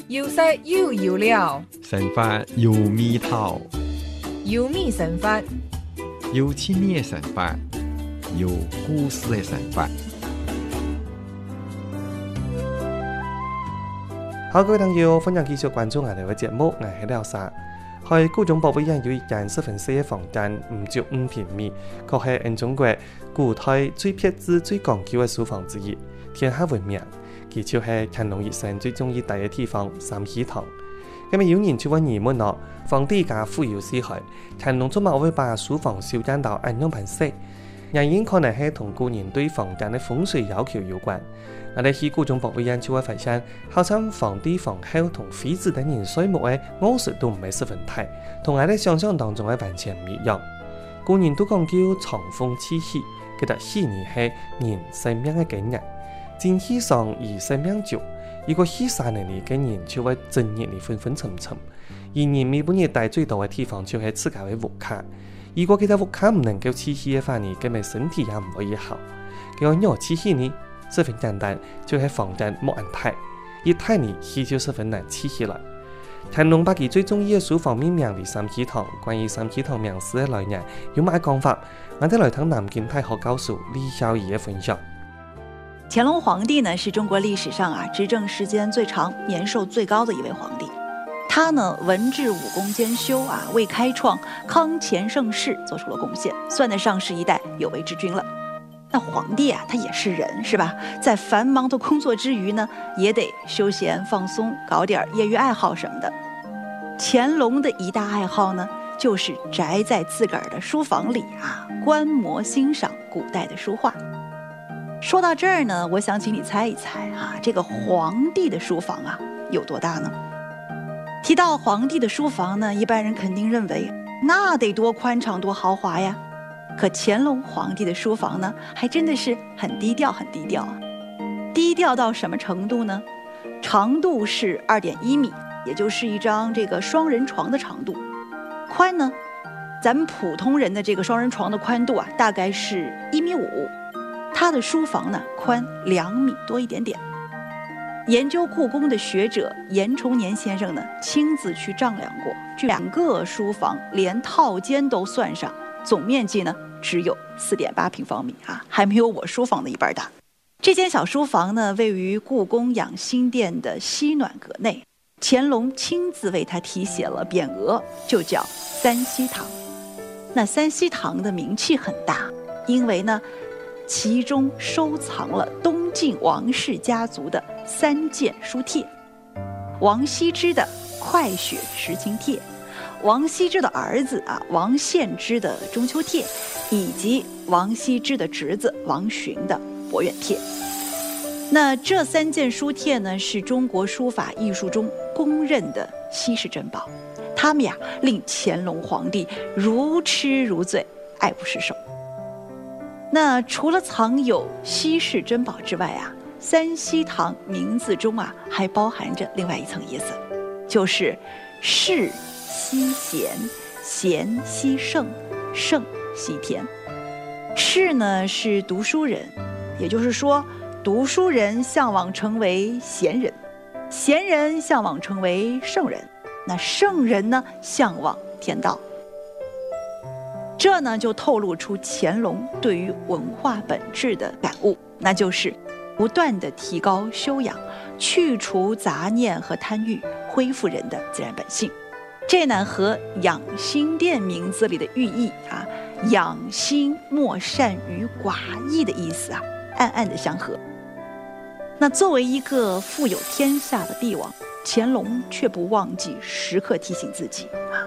有色有油料， 神法有味道， 有米神法， 有趣味的神法，有故事的神法。 好，各位朋友，歡迎繼續關注我哋嘅節目，我係廖沙。喺高中博物館有一間十分細嘅房間，5.5平米，確係中國古代最撇字、最講究嘅書房之一，天下聞名。佢就係乾隆一生最中意待嘅地方——三希堂。咁有人就問疑問咯：皇帝家富有四海，乾隆做乜會把書房修建到咁樣盤式？原因可能係同古人對房間嘅風水要求有關。我哋去故宮博物院就會發現，好像皇帝、皇后同妃子等人睡木嘅臥室都唔係十分大，同我哋想象當中嘅完全唔一樣。古人都講叫藏風氣息，其實氣呢係人生命嘅經驗。正氣上而生命久，如果氣散嚟嘅人就會整日嚟昏昏沉沉。而人每半日待最多嘅地方就係自家嘅屋卡。如果其他屋卡唔能夠氣息嘅話呢，咁咪身體也唔可以好。叫弱氣息呢，十分簡單，就係房間冇人睇，一睇呢氣就十分難氣起來。乾隆把佢最中意嘅書房命名為三希堂。關於三希堂名字嘅來源，有乜講法？我哋來聽南京大學教授李孝儀嘅分享。 乾隆皇帝呢，是中國歷史上執政時間最長、年壽最高的一位皇帝。他呢，文治武功兼修為開創康乾盛世做出了貢獻，算得上是一代有為之君了。那皇帝他也是人，是吧？在繁忙的工作之餘呢，也得休閒放鬆，搞點業餘愛好什麼的。乾隆的一大愛好呢，就是宅在自個兒的書房裡觀摩欣賞古代的書畫。說到這兒呢，我想請你猜一猜這個皇帝的書房有多大呢？提到皇帝的書房呢，一般人肯定認為那得多寬敞多豪華呀。可乾隆皇帝的書房呢，還真的是很低調，很低調啊。低調到什麼程度呢？長度是2.1米，也就是一張這個雙人床的長度。寬呢，咱們普通人的這個雙人床的寬度大概是1.5米。他的書房呢，寬2米多一點點。研究故宮的學者嚴崇年先生呢，親自去丈量過，這2個書房連套間都算上，總面積呢只有4.8平方米還沒有我書房的一半大。這間小書房呢，位於故宮養心殿的西暖閣內，乾隆親自為它題寫了匾額，就叫三希堂。那三希堂的名氣很大，因為呢，其中收藏了東晉王氏家族的3件書帖：王羲之的《快雪時晴帖》，王羲之的兒子王獻之的《中秋帖》，以及王羲之的侄子王洵的《博遠帖》。那這3件書帖呢，是中國書法藝術中公認的稀世珍寶，它們令乾隆皇帝如痴如醉，愛不釋手。那除了藏有稀世珍寶之外三希堂名字中還包含着另外一層意思，就是世希賢，賢希聖，聖希天。世呢是讀書人，也就是說讀書人向往成為賢人，賢人向往成為聖人，那聖人呢向往天道。這呢就透露出乾隆對於文化本質的感悟，那就是不斷地提高修養，去除雜念和貪欲，恢復人的自然本性。這呢和養心殿名字裡的寓意養心莫善於寡義的意思暗暗的相合。那作為一個富有天下的帝王，乾隆卻不忘記時刻提醒自己